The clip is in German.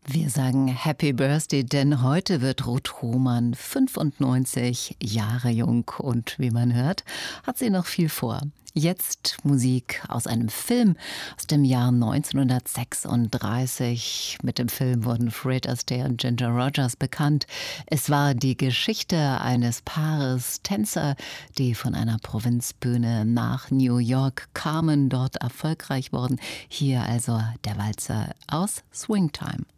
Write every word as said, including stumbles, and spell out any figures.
Wir sagen Happy Birthday, denn heute wird Ruth Hohmann fünfundneunzig Jahre jung und wie man hört, hat sie noch viel vor. Jetzt Musik aus einem Film aus dem Jahr neunzehnhundertsechsunddreißig. Mit dem Film wurden Fred Astaire und Ginger Rogers bekannt. Es war die Geschichte eines Paares Tänzer, die von einer Provinzbühne nach New York kamen, dort erfolgreich wurden. Hier also der Walzer aus Swing Time.